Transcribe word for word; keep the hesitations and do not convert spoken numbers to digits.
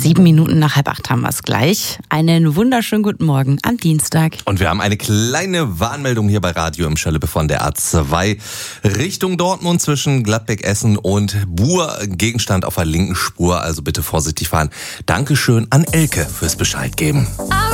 Sieben Minuten nach halb acht haben wir es gleich. Einen wunderschönen guten Morgen am Dienstag. Und wir haben eine kleine Warnmeldung hier bei Radio im Schöllepe von der A zwei Richtung Dortmund zwischen Gladbeck-Essen und Buhr. Gegenstand auf der linken Spur, also bitte vorsichtig fahren. Dankeschön an Elke fürs Bescheid geben.